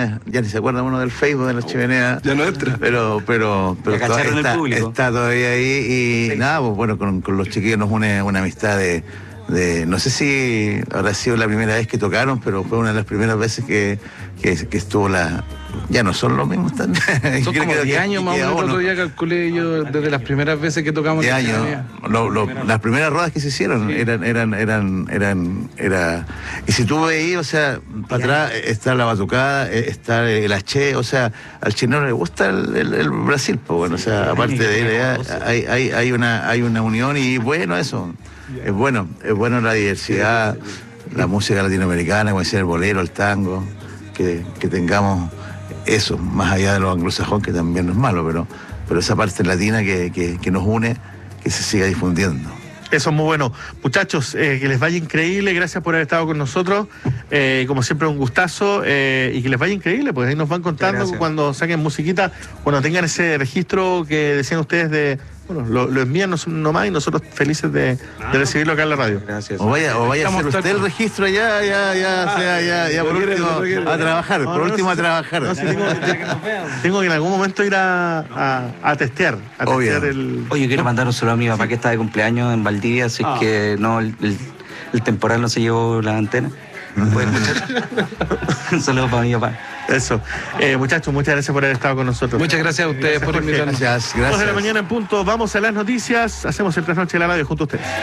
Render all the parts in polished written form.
ya ni se acuerda uno del Facebook de la chimenea. Ya no entra. Pero está todavía ahí y sí. Nada, pues bueno, con los chiquillos nos une una amistad de no sé si habrá sido la primera vez que tocaron, pero fue una de las primeras veces que estuvo ya no son los mismos también. Son como 10 años más o menos. El otro día calculé yo desde las primeras veces que tocamos. 10 años. Las primeras rodas que se hicieron sí. eran. Y si tú veías, o sea, para atrás está la batucada, está el H, o sea, al chileno le gusta el Brasil, pues bueno, o sea, aparte de él, hay una unión y bueno, eso. Es bueno la diversidad, la música latinoamericana, como decía el bolero, el tango, que tengamos eso, más allá de los anglosajón, que también no es malo, pero esa parte latina que nos une, que se siga difundiendo. Eso es muy bueno. Muchachos, que les vaya increíble, gracias por haber estado con nosotros, como siempre un gustazo, y que les vaya increíble, pues ahí nos van contando cuando saquen musiquita, cuando tengan ese registro que decían ustedes de... Bueno, lo envían nomás y nosotros felices de recibirlo acá en la radio. Gracias. O vaya a hacer usted el registro ya por último a trabajar, No, sí, tengo que en algún momento ir a testear. Oye, quiero mandar un saludo a mi papá que está de cumpleaños en Valdivia, así que no, el temporal no se llevó la antena. ¿Pueden escuchar? Un saludo para mi papá. Eso. Muchachos, muchas gracias por haber estado con nosotros. Muchas gracias a ustedes por invitarnos. Gracias. 2 de la mañana en punto. Vamos a las noticias. Hacemos el trasnoche de la radio junto a ustedes.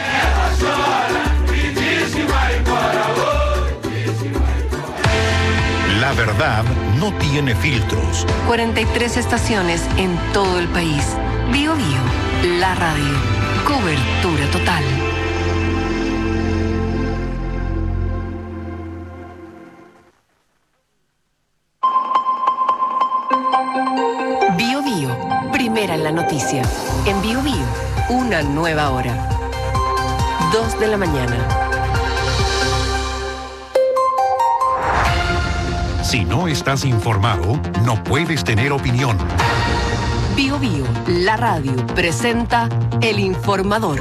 La verdad no tiene filtros. 43 estaciones en todo el país. Bio Bio, la radio. Cobertura total. Bio Bio, primera en la noticia. En Bio Bio, una nueva hora. 2 de la mañana. Si no estás informado, no puedes tener opinión. Bio Bio, la radio, presenta El Informador.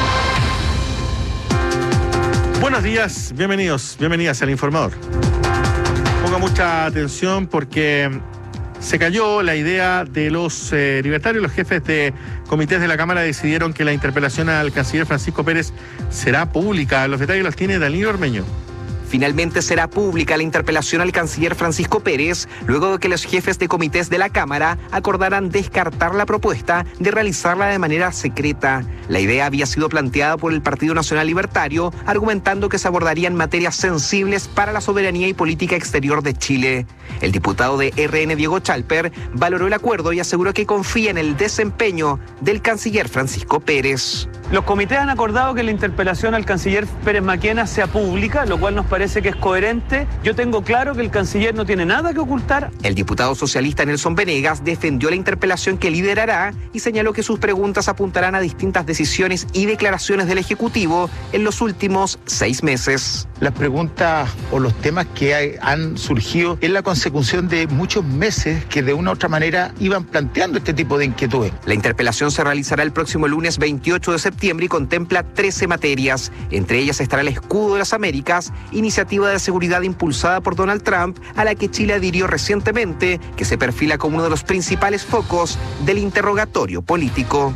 Buenos días, bienvenidas al Informador. Ponga mucha atención porque se cayó la idea de los libertarios. Los jefes de comités de la Cámara decidieron que la interpelación al canciller Francisco Pérez será pública. Los detalles los tiene Danilo Ormeño. Finalmente será pública la interpelación al canciller Francisco Pérez, luego de que los jefes de comités de la Cámara acordaran descartar la propuesta de realizarla de manera secreta. La idea había sido planteada por el Partido Nacional Libertario, argumentando que se abordarían materias sensibles para la soberanía y política exterior de Chile. El diputado de RN, Diego Chalper, valoró el acuerdo y aseguró que confía en el desempeño del canciller Francisco Pérez. Los comités han acordado que la interpelación al canciller Pérez Maquena sea pública, lo cual nos parece que es coherente. Yo tengo claro que el canciller no tiene nada que ocultar. El diputado socialista Nelson Venegas defendió la interpelación que liderará y señaló que sus preguntas apuntarán a distintas decisiones y declaraciones del Ejecutivo en los últimos 6 meses. Las preguntas o los temas que han surgido es la consecución de muchos meses que de una u otra manera iban planteando este tipo de inquietudes. La interpelación se realizará el próximo lunes 28 de septiembre y contempla 13 materias. Entre ellas estará el Escudo de las Américas, iniciativa de seguridad impulsada por Donald Trump, a la que Chile adhirió recientemente, que se perfila como uno de los principales focos del interrogatorio político.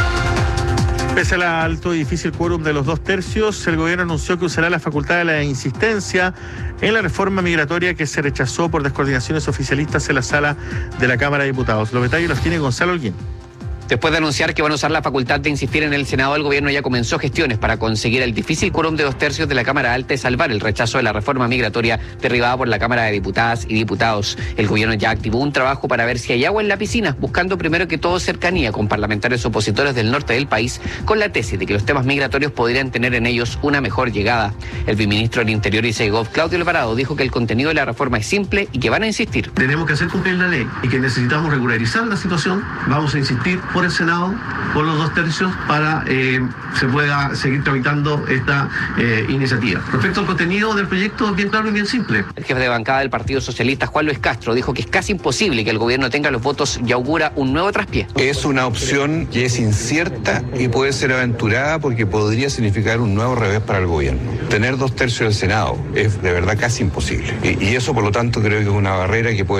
Pese al alto y difícil quórum de los 2/3, el gobierno anunció que usará la facultad de la insistencia en la reforma migratoria que se rechazó por descoordinaciones oficialistas en la sala de la Cámara de Diputados. Los detalles los tiene Gonzalo Holguín. Después de anunciar que van a usar la facultad de insistir en el Senado, el gobierno ya comenzó gestiones para conseguir el difícil quórum de 2/3 de la Cámara Alta y salvar el rechazo de la reforma migratoria derribada por la Cámara de Diputadas y Diputados. El gobierno ya activó un trabajo para ver si hay agua en la piscina, buscando primero que todo cercanía con parlamentarios opositores del norte del país, con la tesis de que los temas migratorios podrían tener en ellos una mejor llegada. El viceministro del Interior y Segov, Claudio Alvarado, dijo que el contenido de la reforma es simple y que van a insistir. Tenemos que hacer cumplir la ley y que necesitamos regularizar la situación. Vamos a insistir por el Senado, por los 2/3, para se pueda seguir tramitando esta iniciativa. Respecto al contenido del proyecto, es bien claro y bien simple. El jefe de bancada del Partido Socialista, Juan Luis Castro, dijo que es casi imposible que el gobierno tenga los votos y augura un nuevo traspié. Es una opción que es incierta y puede ser aventurada porque podría significar un nuevo revés para el gobierno. Tener 2/3 del Senado es de verdad casi imposible. Y eso, por lo tanto, creo que es una barrera que puede